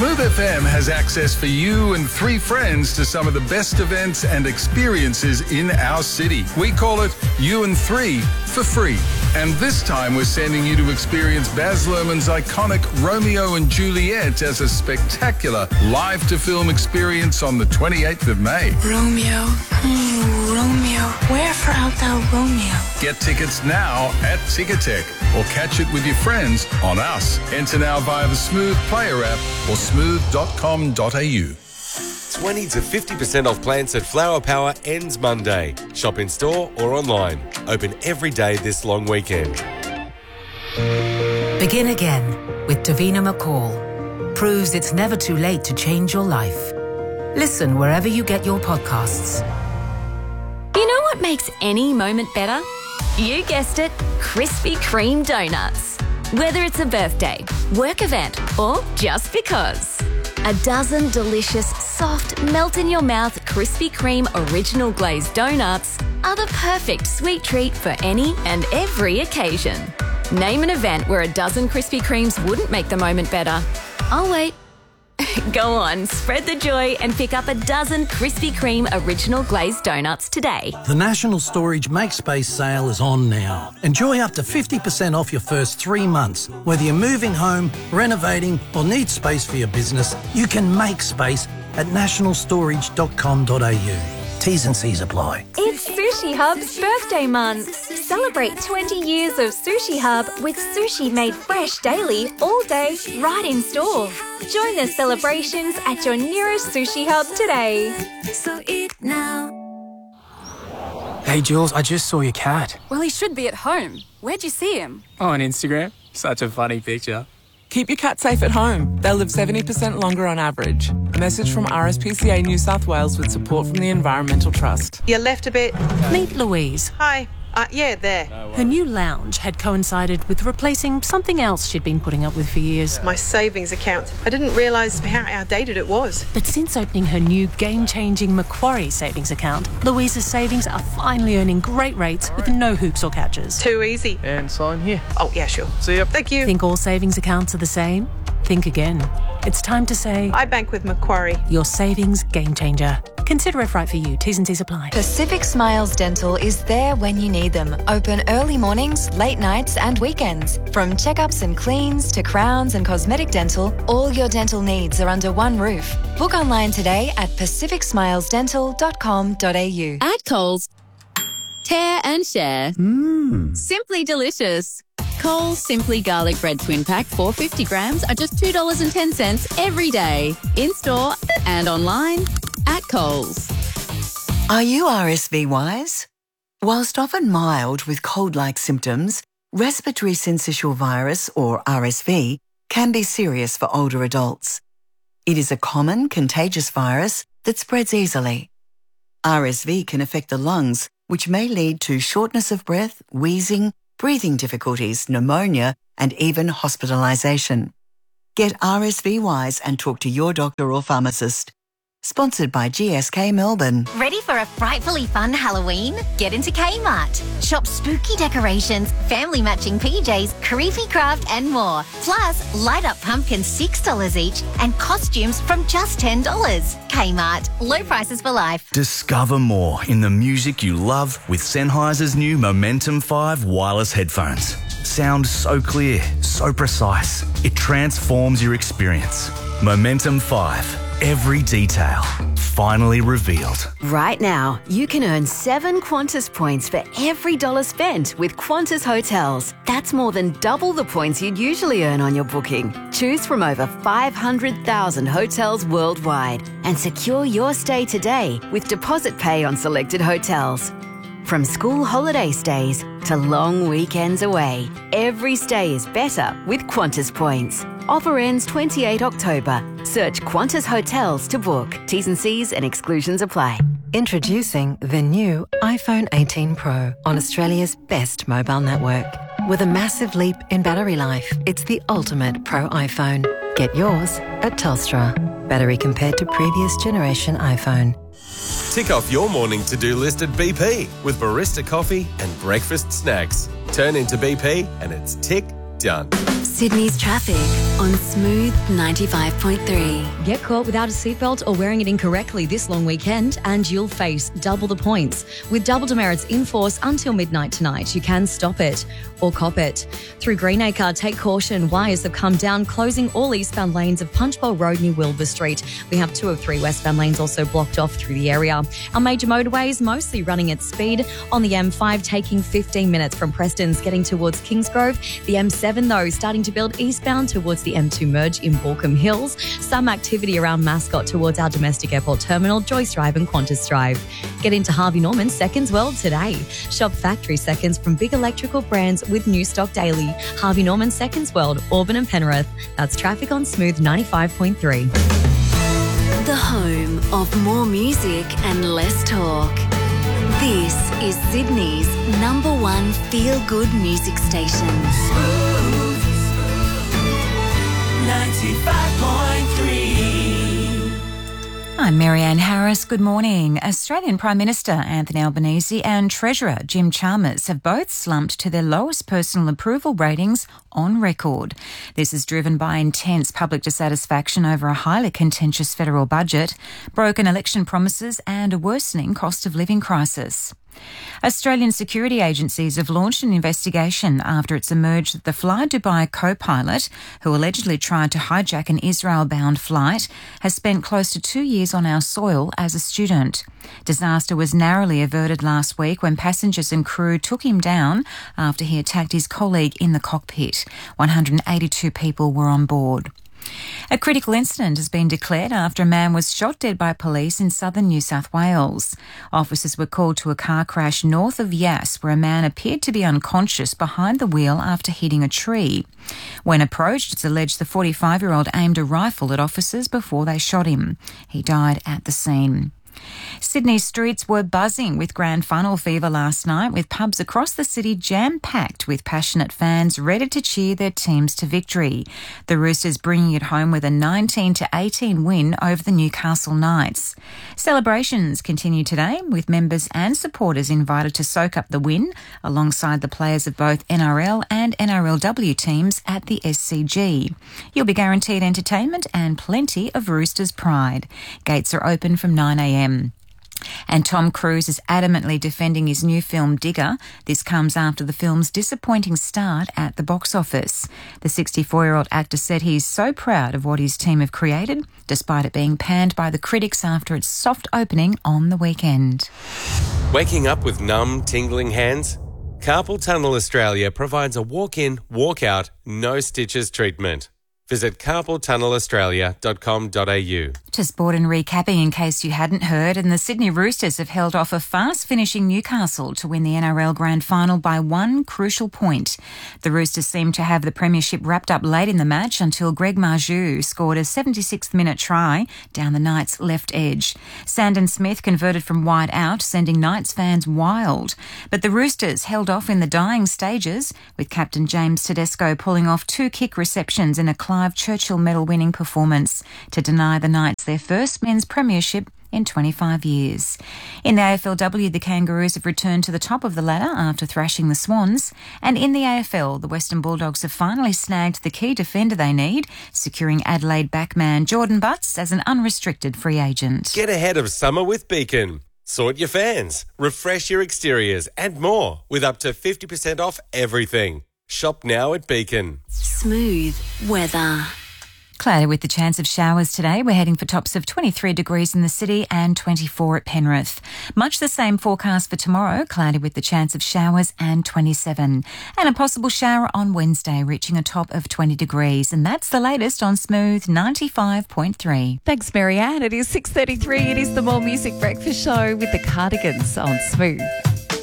Smooth FM has access for you and 3 friends to some of the best events and experiences in our city. We call it You and 3 for free. And this time we're sending you to experience Baz Luhrmann's iconic Romeo and Juliet as a spectacular live-to-film experience on the 28th of May. Romeo, Romeo, wherefore art thou Romeo? Get tickets now at Ticketek or catch it with your friends on Us. Enter now via the Smooth Player app or smooth.com.au. 20 to 50% off plants at Flower Power ends Monday. Shop in store or online. Open every day this long weekend. Begin again with Davina McCall. Proves it's never too late to change your life. Listen wherever you get your podcasts. You know what makes any moment better? You guessed it, Krispy Kreme donuts. Whether it's a birthday, work event, or just because. A dozen delicious, soft, melt-in-your-mouth Krispy Kreme original glazed donuts are the perfect sweet treat for any and every occasion. Name an event where a dozen Krispy Kremes wouldn't make the moment better. I'll wait. Go on, spread the joy and pick up a dozen Krispy Kreme original glazed donuts today. The National Storage MakeSpace sale is on now. Enjoy up to 50% off your first 3 months. Whether you're moving home, renovating or need space for your business, you can make space at nationalstorage.com.au. T's and C's apply. It's Sushi Hub's birthday month. Celebrate 20 years of Sushi Hub with sushi made fresh daily, all day, right in store. Join the celebrations at your nearest Sushi Hub today. So eat now. Hey Jules, I just saw your cat. Well, he should be at home. Where'd you see him? Oh, on Instagram. Such a funny picture. Keep your cat safe at home. They'll live 70% longer on average. A message from RSPCA New South Wales with support from the Environmental Trust. You left a bit. Meet Louise. Hi. Yeah, there. Her new lounge had coincided with replacing something else she'd been putting up with for years. My savings account. I didn't realise how outdated it was. But since opening her new game-changing Macquarie savings account, Louise's savings are finally earning great rates with no hoops or catches. Too easy. And sign here. Oh, yeah, sure. See ya. Thank you. Think all savings accounts are the same? Think again. It's time to say... I bank with Macquarie. Your savings game changer. Consider if right for you. T's and C's apply. Pacific Smiles Dental is there when you need them. Open early mornings, late nights and weekends. From checkups and cleans to crowns and cosmetic dental, all your dental needs are under one roof. Book online today at pacificsmilesdental.com.au. At Coles, tear and share. Simply delicious. Coles Simply Garlic Bread Twin Pack 450 grams are just $2.10 every day. In-store and online at Coles. Are you RSV wise? Whilst often mild with cold-like symptoms, respiratory syncytial virus, or RSV, can be serious for older adults. It is a common contagious virus that spreads easily. RSV can affect the lungs, which may lead to shortness of breath, wheezing, breathing difficulties, pneumonia, and even hospitalisation. Get RSV wise and talk to your doctor or pharmacist. Sponsored by GSK Melbourne. Ready for a frightfully fun Halloween? Get into Kmart. Shop spooky decorations, family matching PJs, creepy craft and more. Plus, light up pumpkins $6 each and costumes from just $10. Kmart. Low prices for life. Discover more in the music you love with Sennheiser's new Momentum 5 wireless headphones. Sound so clear, so precise. It transforms your experience. Momentum 5. Every detail finally revealed. Right now, you can earn 7 Qantas points for every $1 spent with Qantas Hotels. That's more than double the points you'd usually earn on your booking. Choose from over 500,000 hotels worldwide and secure your stay today with deposit pay on selected hotels. From school holiday stays to long weekends away, every stay is better with Qantas points. Offer ends 28 October. Search Qantas Hotels to book. T's and C's and exclusions apply. Introducing the new iPhone 18 Pro on Australia's best mobile network. With a massive leap in battery life, it's the ultimate Pro iPhone. Get yours at Telstra. Battery compared to previous generation iPhone. Tick off your morning to-do list at BP with barista coffee and breakfast snacks. Turn into BP and it's tick done. Sydney's traffic on Smooth 95.3. Get caught without a seatbelt or wearing it incorrectly this long weekend and you'll face double the points. With double demerits in force until midnight tonight, you can stop it or cop it. Through Greenacre, take caution. Wires have come down, closing all eastbound lanes of Punchbowl Road near Wilbur Street. We have 2 of 3 westbound lanes also blocked off through the area. Our major motorways mostly running at speed. On the M5, taking 15 minutes from Preston's getting towards Kingsgrove. The M7, though, starting to build eastbound towards the M2 merge in Baulkham Hills. Some activity around Mascot towards our domestic airport terminal, Joyce Drive and Qantas Drive. Get into Harvey Norman Seconds World today. Shop factory seconds from big electrical brands with new stock daily. Harvey Norman Seconds World, Auburn and Penrith. That's traffic on Smooth 95.3. The home of more music and less talk. This is Sydney's #1 feel-good music station. 95.3. I'm Marianne Harris. Good morning. Australian Prime Minister Anthony Albanese and Treasurer Jim Chalmers have both slumped to their lowest personal approval ratings on record. This is driven by intense public dissatisfaction over a highly contentious federal budget, broken election promises and a worsening cost of living crisis. Australian security agencies have launched an investigation after it's emerged that the Fly Dubai co-pilot, who allegedly tried to hijack an Israel-bound flight, has spent close to 2 years on our soil as a student. Disaster was narrowly averted last week when passengers and crew took him down after he attacked his colleague in the cockpit. 182 people were on board. A critical incident has been declared after a man was shot dead by police in southern New South Wales. Officers were called to a car crash north of Yass where a man appeared to be unconscious behind the wheel after hitting a tree. When approached, it's alleged the 45-year-old aimed a rifle at officers before they shot him. He died at the scene. Sydney streets were buzzing with grand final fever last night, with pubs across the city jam-packed with passionate fans ready to cheer their teams to victory. The Roosters bringing it home with a 19-18 win over the Newcastle Knights. Celebrations continue today, with members and supporters invited to soak up the win alongside the players of both NRL and NRLW teams at the SCG. You'll be guaranteed entertainment and plenty of Roosters pride. Gates are open from 9 a.m. And Tom Cruise is adamantly defending his new film Digger. This comes after the film's disappointing start at the box office. The 64-year-old actor said he's so proud of what his team have created, despite it being panned by the critics after its soft opening on the weekend. Waking up with numb, tingling hands? Carpal Tunnel Australia provides a walk-in, walk-out, no stitches treatment. Visit carpaltunnelaustralia.com.au. To sport and recapping in case you hadn't heard, and the Sydney Roosters have held off a fast-finishing Newcastle to win the NRL Grand Final by one crucial point. The Roosters seemed to have the premiership wrapped up late in the match until Greg Marju scored a 76th-minute try down the Knights' left edge. Sandon Smith converted from wide out, sending Knights fans wild. But the Roosters held off in the dying stages, with captain James Tedesco pulling off 2 kick receptions in a Clive Churchill medal-winning performance to deny the Knights their first men's premiership in 25 years. In the AFLW, the Kangaroos have returned to the top of the ladder after thrashing the Swans. And in the AFL, the Western Bulldogs have finally snagged the key defender they need, securing Adelaide backman Jordan Butts as an unrestricted free agent. Get ahead of summer with Beacon. Sort your fans, refresh your exteriors and more with up to 50% off everything. Shop now at Beacon. Smooth weather. Cloudy with the chance of showers today. We're heading for tops of 23 degrees in the city and 24 at Penrith. Much the same forecast for tomorrow, cloudy with the chance of showers and 27. And a possible shower on Wednesday, reaching a top of 20 degrees. And that's the latest on Smooth 95.3. Thanks, Marianne. It is 6:33. It is the More Music Breakfast Show with the Cardigans on Smooth.